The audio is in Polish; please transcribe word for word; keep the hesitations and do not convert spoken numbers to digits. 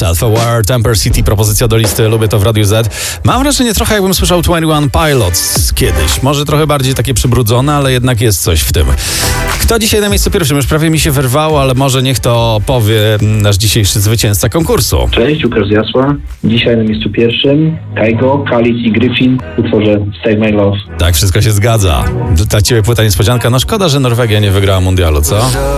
Self-Aware, Temper City, propozycja do listy, lubię to w Radiu Z. Mam wrażenie trochę jakbym słyszał dwadzieścia jeden Pilots kiedyś. Może trochę bardziej takie przybrudzone, ale jednak jest coś w tym. Kto dzisiaj na miejscu pierwszym? Już prawie mi się wyrwało, ale może niech to powie nasz dzisiejszy zwycięzca konkursu. Cześć, Łukasz z Jasła. Dzisiaj na miejscu pierwszym Kaigo, Khalid i Griffin w utworze Save My Love. Tak, wszystko się zgadza. Dla ciebie płyta niespodzianka. No szkoda, że Norwegia nie wygrała mundialu, co?